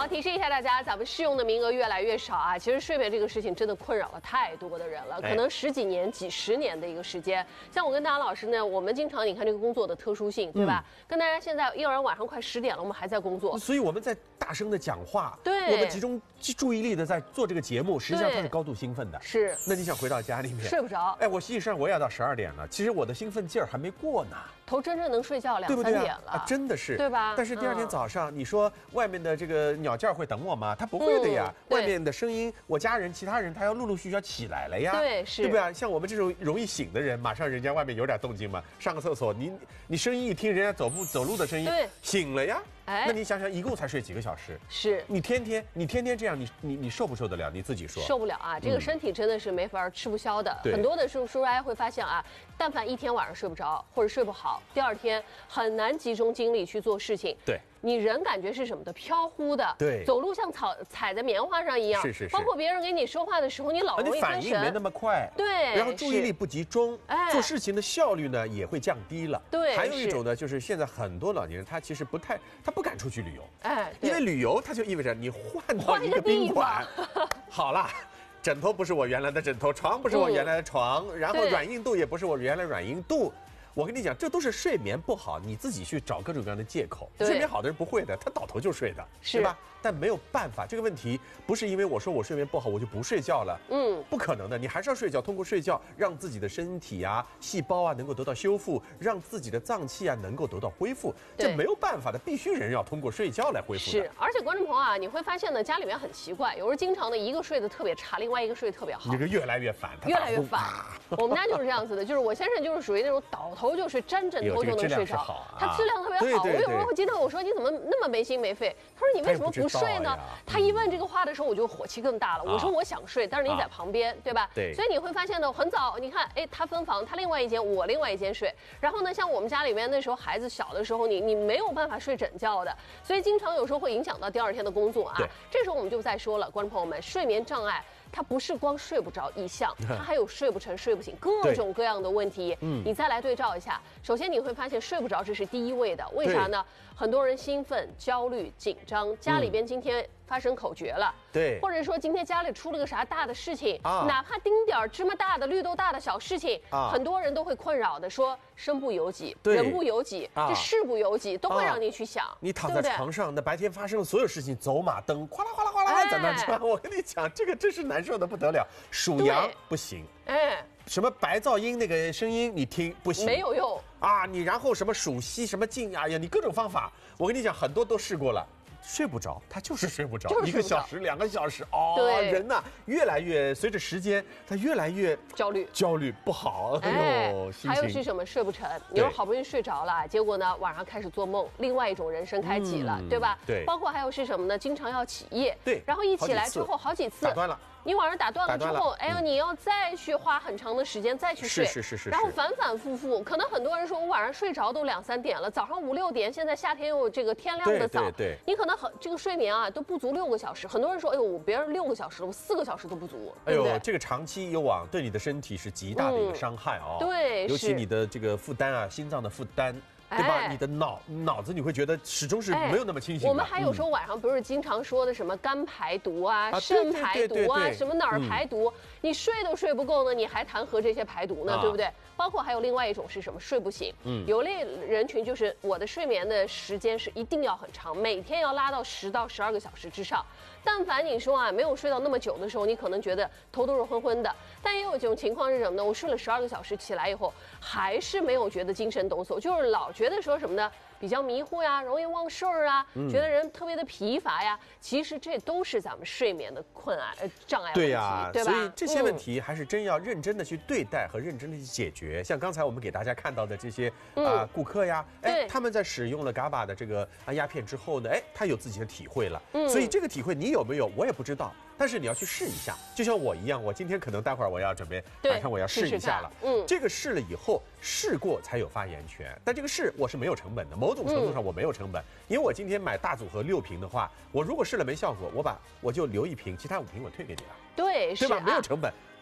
提示一下大家，咱们试用的名额越来越少啊。其实睡眠这个事情真的困扰了太多的人了，可能十几年、几十年的一个时间。像我跟大家老师呢，我们经常你看这个工作的特殊性，对吧？跟大家现在幼儿园晚上快10点了，我们还在工作， 所以我们在大声的讲话， 对， 我们集中注意力的在做这个节目，实际上它是高度兴奋的。 是。 那你想回到家里面睡不着？ 哎，我实际上我也要到12点了，其实我的兴奋劲儿还没过呢。 头真正能睡觉2、3点了啊，真的是， 对吧？ 但是第二天早上，你说外面的这个鸟叫会等我吗？它不会的呀。外面的声音，我家人、其他人，他要陆陆续续要起来了呀。 对，是， 对不对？像我们这种容易醒的人，马上人家外面有点动静嘛，上个厕所，你声音一听，人家走路的声音， 对， 醒了呀。 哎， 那你想想，一共才睡几个小时？ 是你天天这样，你受不受得了？你自己说。 受不了啊！这个身体真的是没法吃不消的。很多的叔叔阿姨会发现啊，但凡一天晚上睡不着或者睡不好，第二天很难集中精力去做事情。 对。 你人感觉是什么的？飘忽的， 对， 走路像踩在棉花上一样， 是。 包括别人给你说话的时候，你老容易分神， 你反应没那么快， 对， 然后注意力不集中，做事情的效率呢也会降低了。 对， 还有一种呢，就是现在很多老年人他其实他不敢出去旅游， 哎， 因为旅游它就意味着你换到一个宾馆，好了。枕头不是我原来的枕头，床不是我原来的床，然后软硬度也不是我原来软硬度。我跟你讲，这都是睡眠不好，你自己去找各种各样的借口。睡眠好的人不会的，他倒头就睡的，对吧？但没有办法，这个问题不是因为我说我睡眠不好，我就不睡觉了。不可能的，你还是要睡觉，通过睡觉让自己的身体啊、细胞啊能够得到修复，让自己的脏器啊能够得到恢复。这没有办法的，必须人要通过睡觉来恢复的。 是，而且观众朋友啊，你会发现呢，家里面很奇怪，有时候经常的一个睡得特别差，另外一个睡得特别好。 你这个越来越烦， 越来越烦。我们家就是这样子的，就是我先生就是属于那种倒头就睡，沾枕头就能睡着，他质量特别好。我有时候会记得我说你怎么那么没心没肺？他说你为什么不睡呢？他一问这个话的时候，我就火气更大了。我说我想睡，但是你在旁边，对吧？ 对。 所以你会发现呢，很早，你看，哎，他分房，他另外一间，我另外一间睡。然后呢，像我们家里面那时候孩子小的时候，你没有办法睡枕觉的，所以经常有时候会影响到第二天的工作啊。这时候我们就在说了，观众朋友们，睡眠障碍。它不是光睡不着一项，它还有睡不成、睡不醒各种各样的问题。你再来对照一下，首先你会发现睡不着这是第一位的，为啥呢？很多人兴奋、焦虑、紧张，家里边今天发生口诀了， 对， 或者说今天家里出了个啥大的事情，哪怕丁点芝麻大的、绿豆大的小事情，很多人都会困扰的说身不由己、人不由己，这事不由己，都会让你去想。 你躺在床上，那白天发生的所有事情，走马灯，哗啦哗啦哗啦在那转，我跟你讲，这个真是难受的不得了。数羊不行，什么白噪音那个声音你听不行， 没有用啊！你然后什么数息什么静呀，你各种方法，我跟你讲，很多都试过了。睡不着，他就是睡不着，1个小时、2个小时，人呐，越来越随着时间，他越来越焦虑不好。哎呦， 还有是什么？睡不成，你说好不容易睡着了，结果呢晚上开始做梦，另外一种人生开启了，对吧？ 对， 包括还有是什么呢？经常要起夜， 对， 然后一起来之后好几次打断了。 你晚上打断了之后，哎呀，你要再去花很长的时间再去睡， 是， 然后反反复复，可能很多人说我晚上睡着都2、3点了，早上5、6点，现在夏天又这个天亮的早， 对， 你可能这个睡眠啊都不足6个小时，很多人说，哎呦，我别人6个小时了，我4个小时都不足， 哎呦，这个长期有往对你的身体是极大的一个伤害哦， 对， 尤其你的这个负担啊，心脏的负担。对吧？你的脑子你会觉得始终是没有那么清醒。 我们还有时候晚上不是经常说的什么肝排毒啊、肾排毒啊、什么哪儿排毒，你睡都睡不够呢，你还谈何这些排毒呢？对不对？包括还有另外一种是什么？睡不醒。有类人群就是我的睡眠的时间是一定要很长，每天要拉到10到12个小时之上。但凡你说啊没有睡到那么久的时候，你可能觉得头都是昏昏的。但也有一种情况是什么呢？我睡了12个小时起来以后，还是没有觉得精神抖擞，就是老觉得说什么呢？比较迷糊呀，容易忘事儿啊，觉得人特别的疲乏呀。其实这都是咱们睡眠的障碍问题，对吧？ 所以这些问题还是真要认真的去对待和认真的去解决。像刚才我们给大家看到的这些顾客呀，他们在使用了 GABA 的这个鸦片之后呢，他有自己的体会了。所以这个体会你有没有，我也不知道。但是你要去试一下，就像我一样，我今天可能待会儿我要准备晚上我要试一下了。这个试了以后，试过才有发言权。但这个试我是没有成本的，某种程度上我没有成本，因为我今天买大组合6瓶的话，我如果试了没效果，我就留1瓶，其他5瓶我退给你了。 对， 对吧？没有成本。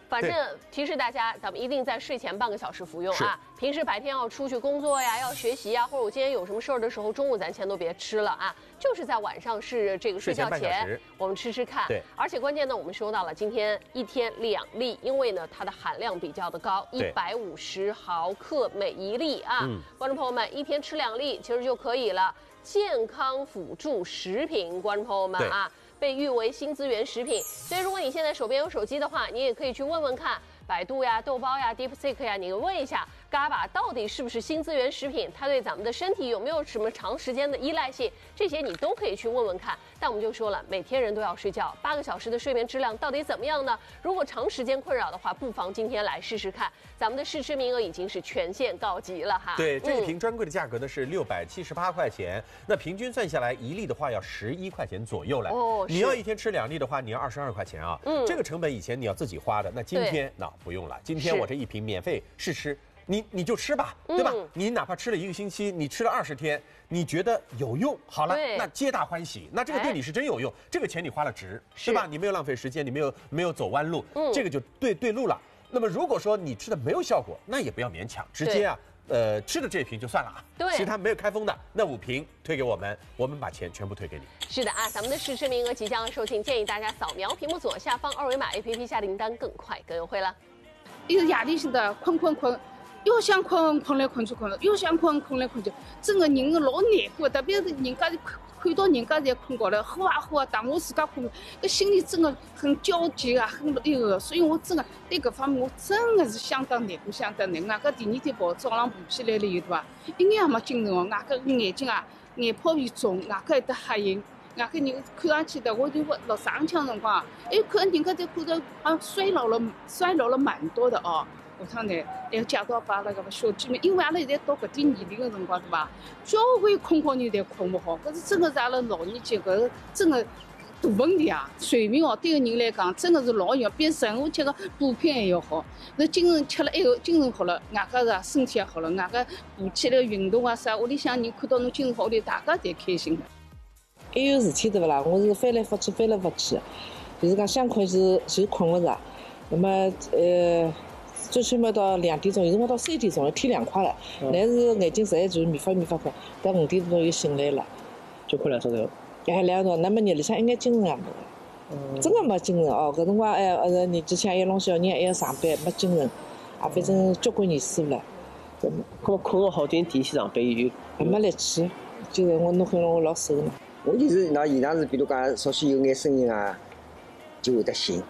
反正提示大家，咱们一定在睡前半个小时服用啊。平时白天要出去工作呀，要学习呀，或者我今天有什么事儿的时候，中午咱先都别吃了啊。就是在晚上是这个睡觉前，我们吃看。 对， 而且关键呢，我们说到了今天1天2粒，因为呢它的含量比较的高，150毫克每1粒啊。观众朋友们，1天吃2粒其实就可以了。健康辅助食品，观众朋友们啊，被誉为新资源食品。所以如果你现在手边有手机的话，你也可以去问问看。百度呀、豆包呀、DeepSeek 呀，你问一下GABA 到底是不是新资源食品？它对咱们的身体有没有什么长时间的依赖性？这些你都可以去问问看。但我们就说了，每天人都要睡觉，8个小时的睡眠质量到底怎么样呢？如果长时间困扰的话，不妨今天来试试看。咱们的试吃名额已经是全线告急了哈。 对，这一瓶专柜的价格呢是678块钱，那平均算下来1粒的话要11块钱左右了。哦，你要1天吃2粒的话，你要22块钱啊。这个成本以前你要自己花的，那今天那不用了，今天我这一瓶免费试吃。你就吃吧，对吧？你哪怕吃了1个星期，你吃了20天，你觉得有用，好了，那皆大欢喜，那这个对你是真有用，这个钱你花了值，对吧？你没有浪费时间，你没有走弯路，这个就对路了。那么如果说你吃的没有效果，那也不要勉强，直接啊，吃的这瓶就算了啊。 对， 其他没有开封的那5瓶推给我们，我们把钱全部退给你。 是的啊，咱们的试吃名额即将售罄，建议大家扫描屏幕左下方2维码 APP 下订单，更快更优惠了。 一个压力性的困。又想困来困去，又想困来困去，整个人老难过。特别是人家看到人家在困觉了，呼啊，当我自家困，那心里真的很焦急啊，很那个。所以我真的对搿方面我真的是相当难过。外加第2天早上爬起来了以后啊，一眼也没精神哦。外加眼睛啊，眼泡皮肿，外加有得黑影，外加人看上去的，我就落上腔辰光，看人家在看到好像衰老了蛮多的哦。下趟呢，还要介绍把阿拉搿个小姐妹，因为阿拉现在到搿点年龄的辰光，对伐？交关困觉人侪困勿好，搿是真的是阿拉老年间搿真的大问题啊！睡眠哦，对个人来讲真的是老重要，比任何吃个补品还要好。那精神吃了还有精神好了，外加是身体也好了，外加爬起来运动啊啥，屋里向人看到侬精神好，屋里大家侪开心的。 还有事体对勿啦？我是翻来覆去，就是讲想困就困勿着，那么最起码到2点钟，有辰光到3点钟，天凉快了，但是眼睛实在就是迷发困，到5点钟又醒来了， 就困2小时。 2小时，那么夜里向一眼精神也没，真的没精神哦。搿辰光年纪轻，还弄小人，还要上班，没精神，反正交关年数了。 搿困个好点，第2天上班又没力气，就是我弄狠了，我老瘦嘛。 我就是现场是，比如讲稍许有眼声音啊，就会得醒。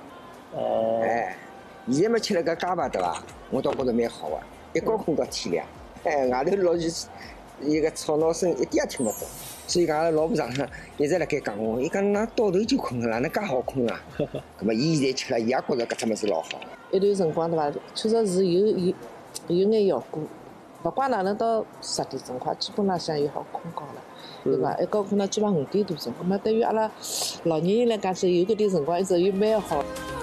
现在嘛吃了个GABA对伐？我倒觉着蛮好啊，一觉困到天亮。外头老是一个吵闹声一点也听不到，所以讲阿拉老婆常常一直辣盖讲我，伊讲㑚倒头就困了，哪能介好困啊？咁么伊现在吃了，伊也觉着搿只物事老好。 一段辰光对伐？确实是有眼效果，勿怪哪能到10点钟快，基本浪向又好困觉了。对伐？一觉困到基本5点多钟，咁么对于阿拉老年人来讲，是有搿点辰光一直又蛮好。